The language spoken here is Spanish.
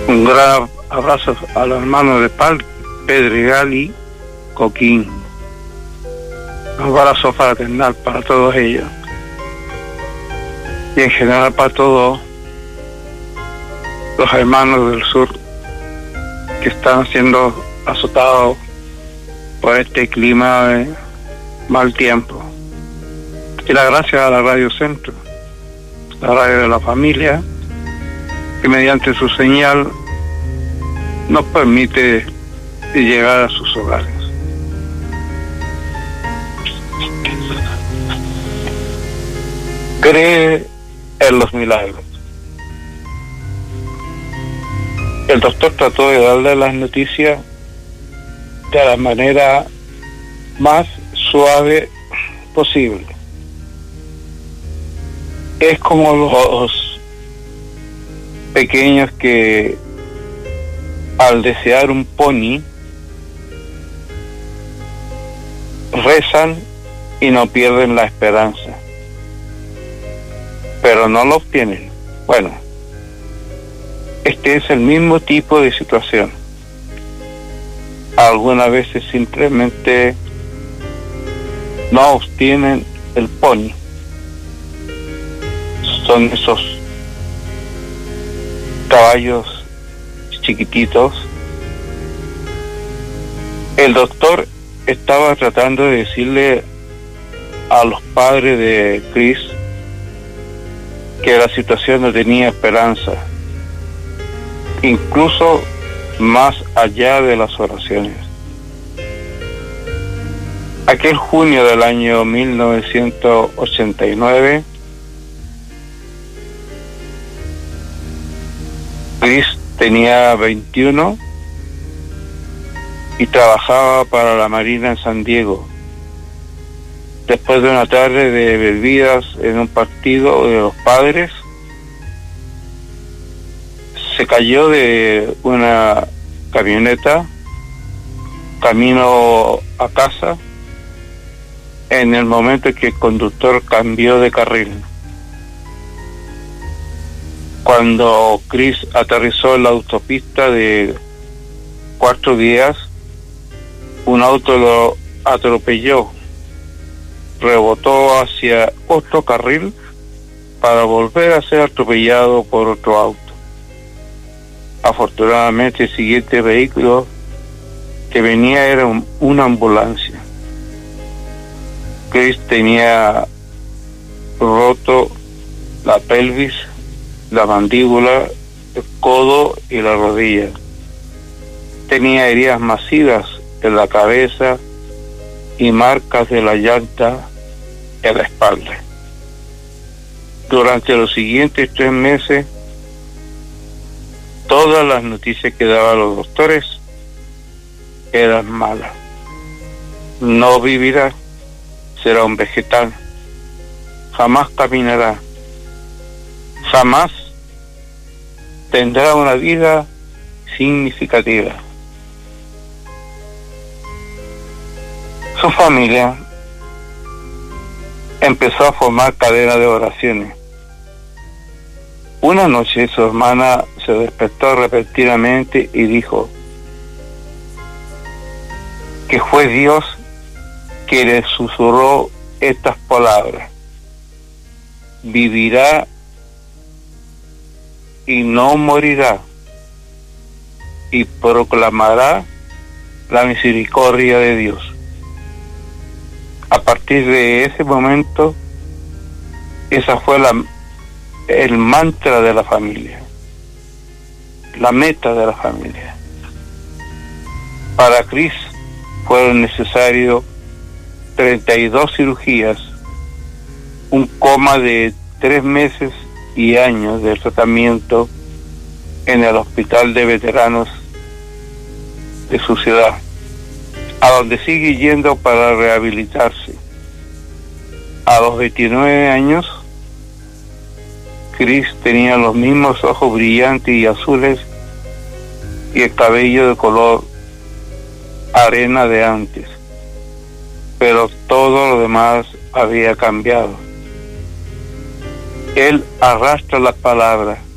Un gran abrazo a los hermanos de Pedregal y Coquín. Un abrazo fraternal para todos ellos. Y en general para todos los hermanos del sur que están siendo azotados por este clima de mal tiempo. Y la gracia a la Radio Centro, la radio de la familia, que mediante su señal nos permite llegar a sus hogares. Cree en los milagros. El doctor trató de darle las noticias de la manera más suave posible. Es como los pequeños que al desear un pony rezan y no pierden la esperanza, pero no lo obtienen. Bueno, este es el mismo tipo de situación. Algunas veces simplemente no obtienen el pony. Son esos caballos chiquititos. El doctor estaba tratando de decirle a los padres de Chris que la situación no tenía esperanza, incluso más allá de las oraciones. Aquel junio del año 1989, Chris tenía 21 y trabajaba para la Marina en San Diego. Después de una tarde de bebidas en un partido de los padres, se cayó de una camioneta camino a casa en el momento en que el conductor cambió de carril. Cuando Chris aterrizó en la autopista de 4 días, un auto lo atropelló, rebotó hacia otro carril para volver a ser atropellado por otro auto. Afortunadamente el siguiente vehículo que venía era una ambulancia. Chris tenía roto la pelvis, la mandíbula, el codo y la rodilla. Tenía heridas masivas en la cabeza y marcas de la llanta en la espalda. Durante los siguientes 3 meses, todas las noticias que daban los doctores eran malas. No vivirá, será un vegetal, jamás caminará, jamás tendrá una vida significativa. Su familia empezó a formar cadenas de oraciones. Una noche su hermana se despertó repentinamente y dijo que fue Dios que le susurró estas palabras: vivirá y no morirá, y proclamará la misericordia de Dios. A partir de ese momento, esa fue el mantra de la familia, la meta de la familia. Para Chris fueron necesarios 32 cirugías, un coma de 3 meses y años de tratamiento en el hospital de veteranos de su ciudad, a donde sigue yendo para rehabilitarse. A los 29 años, Chris tenía los mismos ojos brillantes y azules y el cabello de color arena de antes, pero todo lo demás había cambiado. Él arrastra las palabras: